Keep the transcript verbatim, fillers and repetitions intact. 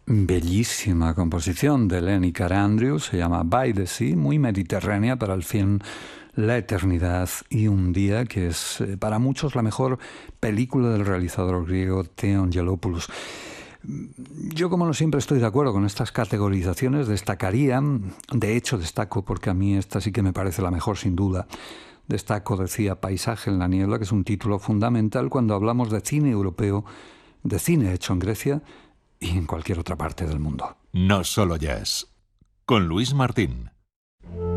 Bellísima composición de Lenny Carandrew, se llama By the Sea, muy mediterránea para el film La Eternidad y un Día, que es eh, para muchos la mejor película del realizador griego Theo Angelopoulos. Yo, como no siempre estoy de acuerdo con estas categorizaciones, destacaría, de hecho destaco porque a mí esta sí que me parece la mejor sin duda, destaco, decía, Paisaje en la niebla, que es un título fundamental cuando hablamos de cine europeo, de cine hecho en Grecia y en cualquier otra parte del mundo. No solo jazz, con Luis Martín.